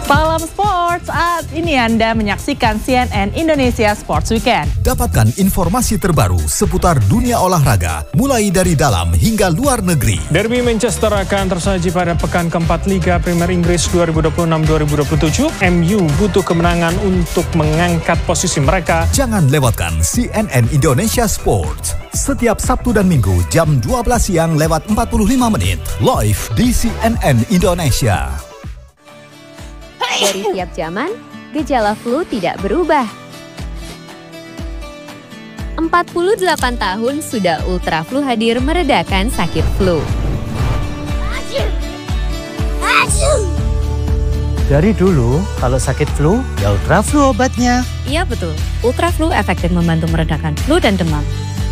Salam Sports, saat ini Anda menyaksikan CNN Indonesia Sports Weekend. Dapatkan informasi terbaru seputar dunia olahraga, mulai dari dalam hingga luar negeri. Derby Manchester akan tersaji pada pekan keempat Liga Premier Inggris 2026-2027. MU butuh kemenangan untuk mengangkat posisi mereka. Jangan lewatkan CNN Indonesia Sports. Setiap Sabtu dan Minggu jam 12 siang lewat 45 menit. Live di CNN Indonesia. Dari tiap zaman, gejala flu tidak berubah. 48 tahun sudah Ultra Flu hadir meredakan sakit flu. Dari dulu, kalau sakit flu, ya Ultra Flu obatnya. Iya betul, Ultra Flu efektif membantu meredakan flu dan demam.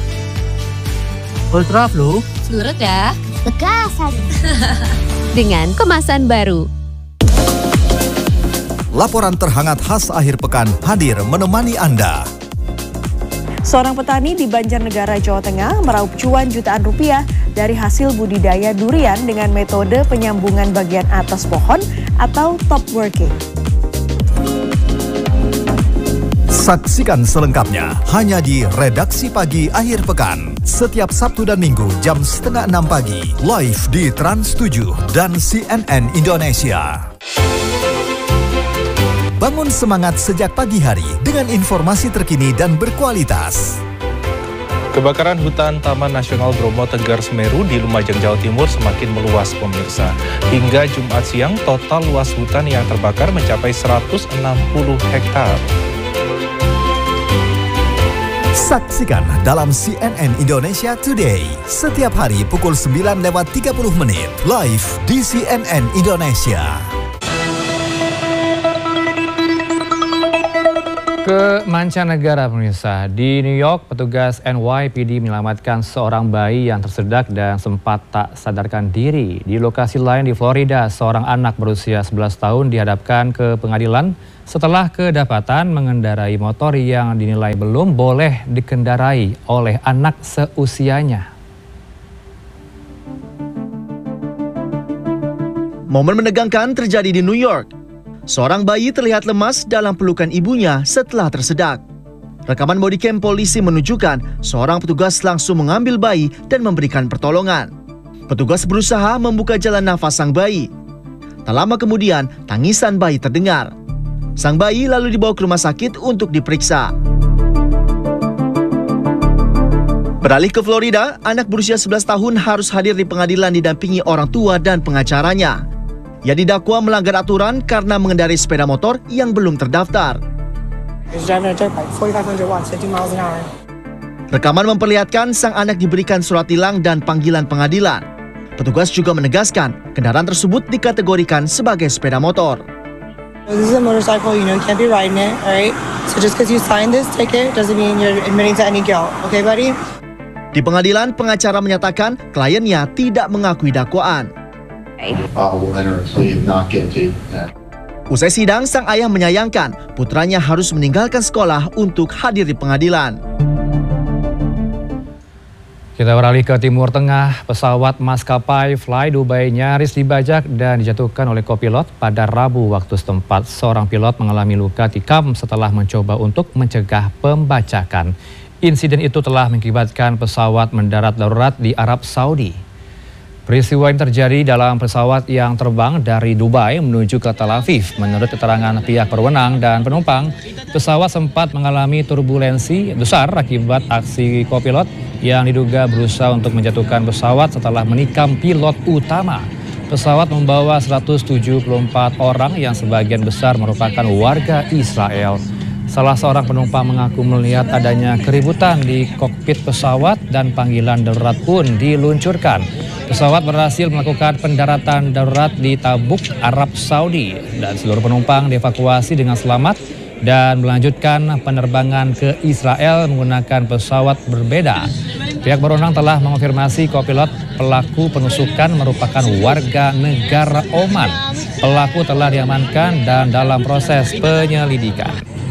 Ultra Flu, Flu reda, Bekasan. Dengan kemasan baru. Laporan terhangat khas akhir pekan hadir menemani Anda. Seorang petani di Banjarnegara, Jawa Tengah meraup cuan jutaan rupiah dari hasil budidaya durian dengan metode penyambungan bagian atas pohon atau top working. Saksikan selengkapnya hanya di Redaksi Pagi Akhir Pekan. Setiap Sabtu dan Minggu jam 5:30 pagi. Live di Trans 7 dan CNN Indonesia. Bangun semangat sejak pagi hari dengan informasi terkini dan berkualitas. Kebakaran hutan Taman Nasional Bromo Tengger Semeru di Lumajang, Jawa Timur semakin meluas pemirsa. Hingga Jumat siang, total luas hutan yang terbakar mencapai 160 hektar. Saksikan dalam CNN Indonesia Today. Setiap hari pukul 9:30 menit. Live di CNN Indonesia. Ke mancanegara pemirsa, di New York petugas NYPD menyelamatkan seorang bayi yang tersedak dan sempat tak sadarkan diri. Di lokasi lain di Florida, seorang anak berusia 11 tahun dihadapkan ke pengadilan setelah kedapatan mengendarai motor yang dinilai belum boleh dikendarai oleh anak seusianya. Momen menegangkan terjadi di New York. Seorang bayi terlihat lemas dalam pelukan ibunya setelah tersedak. Rekaman bodycam polisi menunjukkan seorang petugas langsung mengambil bayi dan memberikan pertolongan. Petugas berusaha membuka jalan nafas sang bayi. Tak lama kemudian, tangisan bayi terdengar. Sang bayi lalu dibawa ke rumah sakit untuk diperiksa. Beralih ke Florida, anak berusia 11 tahun harus hadir di pengadilan didampingi orang tua dan pengacaranya. Ia didakwa melanggar aturan karena mengendarai sepeda motor yang belum terdaftar. Rekaman memperlihatkan sang anak diberikan surat tilang dan panggilan pengadilan. Petugas juga menegaskan kendaraan tersebut dikategorikan sebagai sepeda motor. This is a motorcycle, you can't be riding it, alright? So just because you signed this ticket doesn't mean you're admitting to any guilt, okay buddy? Di pengadilan, pengacara menyatakan kliennya tidak mengakui dakwaan. Usai sidang, sang ayah menyayangkan putranya harus meninggalkan sekolah untuk hadir di pengadilan. Kita beralih ke Timur Tengah, pesawat maskapai Fly Dubai nyaris dibajak dan dijatuhkan oleh kopilot pada Rabu waktu setempat. Seorang pilot mengalami luka tikam setelah mencoba untuk mencegah pembajakan. Insiden itu telah mengakibatkan pesawat mendarat darurat di Arab Saudi. Peristiwa ini terjadi dalam pesawat yang terbang dari Dubai menuju ke Tel Aviv. Menurut keterangan pihak berwenang dan penumpang, pesawat sempat mengalami turbulensi besar akibat aksi kopilot yang diduga berusaha untuk menjatuhkan pesawat setelah menikam pilot utama. Pesawat membawa 174 orang yang sebagian besar merupakan warga Israel. Salah seorang penumpang mengaku melihat adanya keributan di kokpit pesawat dan panggilan darurat pun diluncurkan. Pesawat berhasil melakukan pendaratan darurat di Tabuk, Arab Saudi, dan seluruh penumpang dievakuasi dengan selamat dan melanjutkan penerbangan ke Israel menggunakan pesawat berbeda. Pihak berwenang telah mengonfirmasi kopilot pelaku penusukan merupakan warga negara Oman. Pelaku telah diamankan dan dalam proses penyelidikan.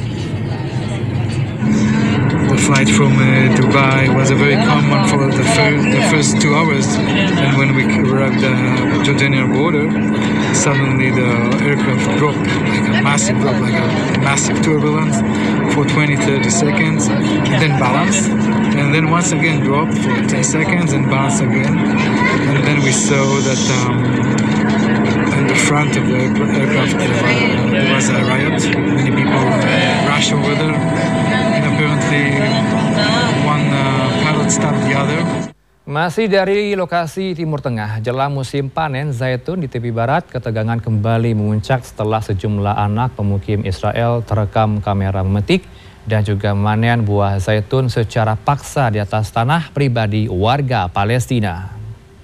The flight from Dubai was a very calm one for the first 2 hours, and when we arrived at the Jordanian border, suddenly the aircraft dropped, like a massive drop, like a massive turbulence for 20-30 seconds, and then balanced, and then once again dropped for 10 seconds and balanced again, and then we saw that in the front of the aircraft there was a riot. Many people rushed over there, and apparently one pilot stabbed the other. Masih dari lokasi Timur Tengah, jelang musim panen zaitun di tepi barat, ketegangan kembali memuncak setelah sejumlah anak pemukim Israel terekam kamera memetik dan juga memanen buah zaitun secara paksa di atas tanah pribadi warga Palestina.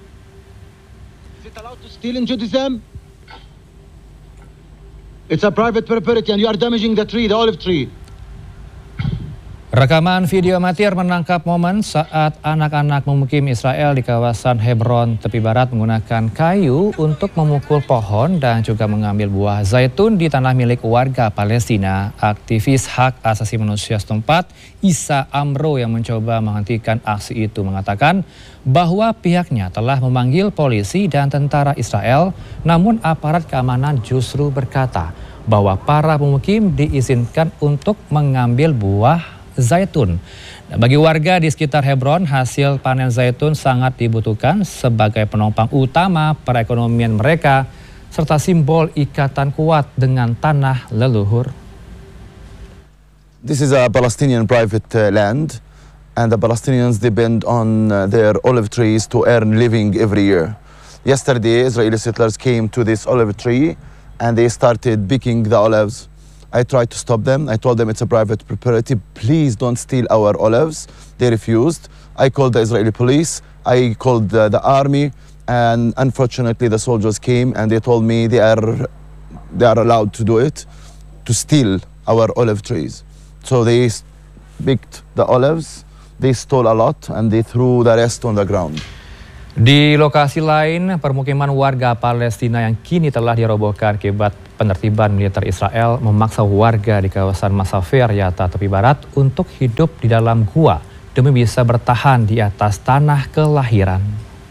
It's a private property and you are damaging the tree, the olive tree. Rekaman video amatir menangkap momen saat anak-anak pemukim Israel di kawasan Hebron tepi barat menggunakan kayu untuk memukul pohon dan juga mengambil buah zaitun di tanah milik warga Palestina. Aktivis hak asasi manusia setempat, Isa Amro, yang mencoba menghentikan aksi itu mengatakan bahwa pihaknya telah memanggil polisi dan tentara Israel, namun aparat keamanan justru berkata bahwa para pemukim diizinkan untuk mengambil buah zaitun. Bagi warga di sekitar Hebron, hasil panen zaitun sangat dibutuhkan sebagai penopang utama perekonomian mereka serta simbol ikatan kuat dengan tanah leluhur. This is a Palestinian private land and the Palestinians depend on their olive trees to earn living every year. Yesterday, Israeli settlers came to this olive tree and they started picking the olives. I tried to stop them. I told them it's a private property. Please don't steal our olives. They refused. I called the Israeli police. I called the army. And unfortunately, the soldiers came and they told me they are allowed to do it, to steal our olive trees. So they picked the olives. They stole a lot and they threw the rest on the ground. Di lokasi lain, permukiman warga Palestina yang kini telah dirobohkan akibat penertiban militer Israel memaksa warga di kawasan Masafer, Yatta tepi barat untuk hidup di dalam gua demi bisa bertahan di atas tanah kelahiran.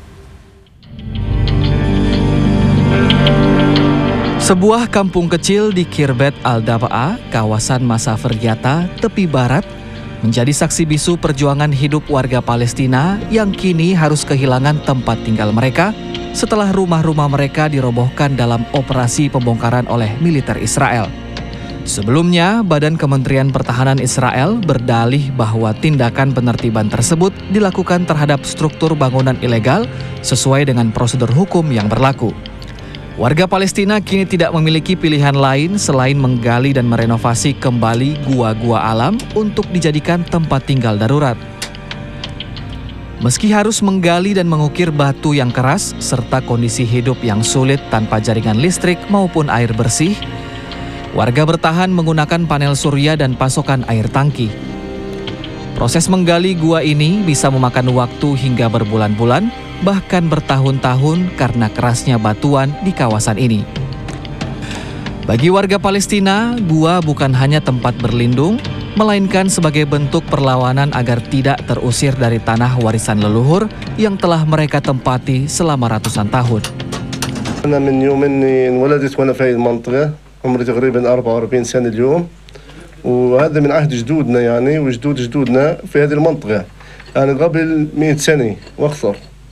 Sebuah kampung kecil di Kirbet Al-Daba'a, kawasan Masafer Yatta tepi barat, menjadi saksi bisu perjuangan hidup warga Palestina yang kini harus kehilangan tempat tinggal mereka setelah rumah-rumah mereka dirobohkan dalam operasi pembongkaran oleh militer Israel. Sebelumnya, Badan Kementerian Pertahanan Israel berdalih bahwa tindakan penertiban tersebut dilakukan terhadap struktur bangunan ilegal sesuai dengan prosedur hukum yang berlaku. Warga Palestina kini tidak memiliki pilihan lain selain menggali dan merenovasi kembali gua-gua alam untuk dijadikan tempat tinggal darurat. Meski harus menggali dan mengukir batu yang keras serta kondisi hidup yang sulit tanpa jaringan listrik maupun air bersih, warga bertahan menggunakan panel surya dan pasokan air tangki. Proses menggali gua ini bisa memakan waktu hingga berbulan-bulan, bahkan bertahun-tahun karena kerasnya batuan di kawasan ini. Bagi warga Palestina, gua bukan hanya tempat berlindung, melainkan sebagai bentuk perlawanan agar tidak terusir dari tanah warisan leluhur yang telah mereka tempati selama ratusan tahun. أنا من يوم إني انولدت وأنا في هذه المنطقة، عمري تقريبا 44 سنة اليوم، وهذا من عهد جدودنا يعني وجدود جدودنا في هذه المنطقة، يعني قبل 100 سنة وأكثر.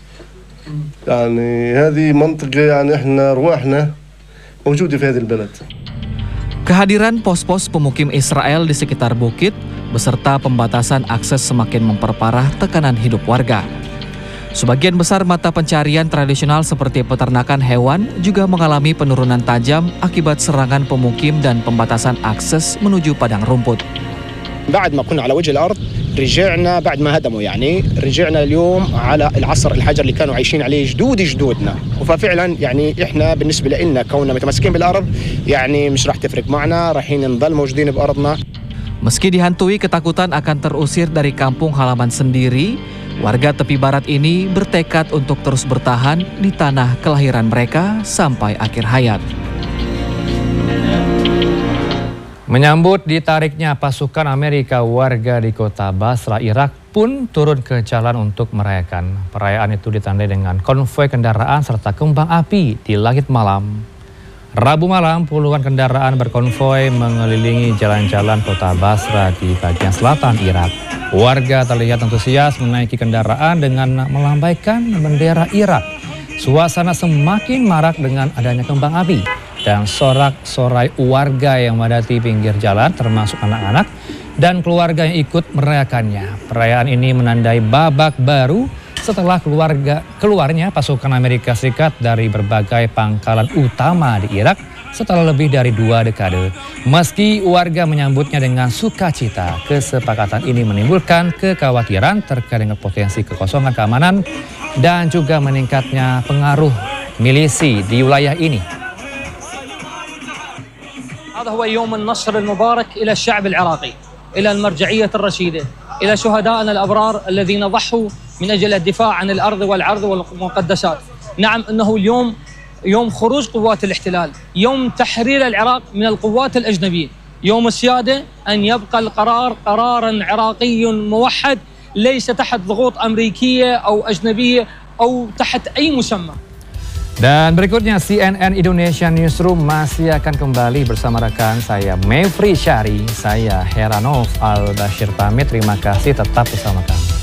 يعني هذه منطقة يعني إحنا رواحنا موجودة في هذه البلد. Kehadiran pos-pos pemukim Israel di sekitar bukit beserta pembatasan akses semakin memperparah tekanan hidup warga. Sebagian besar mata pencarian tradisional seperti peternakan hewan juga mengalami penurunan tajam akibat serangan pemukim dan pembatasan akses menuju padang rumput. بعد ما كنا على وجه الأرض رجعنا بعد ما هدموا يعني رجعنا اليوم على العصر الحجر اللي كانوا عايشين عليه جدودنا ففعلا يعني إحنا بالنسبة لنا كوننا متمسكين بالأرض يعني مش راح تفرق معنا رايحين نضل موجودين بأرضنا. Meski dihantui ketakutan akan terusir dari kampung halaman sendiri, warga tepi barat ini bertekad untuk terus bertahan di tanah kelahiran mereka sampai akhir hayat. Menyambut ditariknya pasukan Amerika, warga di kota Basra, Irak pun turun ke jalan untuk merayakan. Perayaan itu ditandai dengan konvoi kendaraan serta kembang api di langit malam. Rabu malam, puluhan kendaraan berkonvoi mengelilingi jalan-jalan kota Basra di bagian selatan Irak. Warga terlihat antusias menaiki kendaraan dengan melambaikan bendera Irak. Suasana semakin marak dengan adanya kembang api dan sorak-sorai warga yang memadati pinggir jalan, termasuk anak-anak dan keluarga yang ikut merayakannya. Perayaan ini menandai babak baru setelah keluarnya pasukan Amerika Serikat dari berbagai pangkalan utama di Irak setelah lebih dari 2 dekade. Meski warga menyambutnya dengan sukacita, kesepakatan ini menimbulkan kekhawatiran terkait dengan potensi kekosongan keamanan dan juga meningkatnya pengaruh milisi di wilayah ini. هذا هو يوم النصر المبارك إلى الشعب العراقي، إلى المرجعية الرشيدة، إلى شهدائنا الأبرار الذين ضحوا من أجل الدفاع عن الأرض والعرض والمقدسات. نعم، إنه اليوم يوم خروج قوات الاحتلال، يوم تحرير العراق من القوات الأجنبية، يوم السيادة أن يبقى القرار قرارا عراقي موحد ليس تحت ضغوط أمريكية أو أجنبية أو تحت أي مسمى. Dan berikutnya CNN Indonesia Newsroom masih akan kembali bersama rekan saya Mevri Syari, saya Heranov Al-Bashir pamit, terima kasih, tetap bersama kami.